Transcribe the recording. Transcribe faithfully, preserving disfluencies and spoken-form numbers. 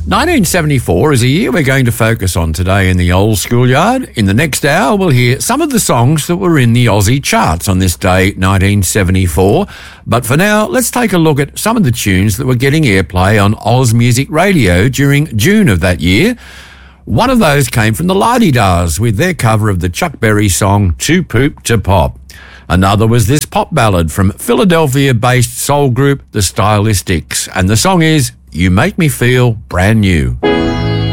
nineteen seventy-four is a year we're going to focus on today in the old schoolyard. In the next hour, we'll hear some of the songs that were in the Aussie charts on this day, nineteen seventy-four. But for now, let's take a look at some of the tunes that were getting airplay on Oz Music Radio during June of that year. One of those came from the La-Di-Dahs with their cover of the Chuck Berry song Too Poop to Pop. Another was this pop ballad from Philadelphia-based soul group The Stylistics, and the song is You Make Me Feel Brand New.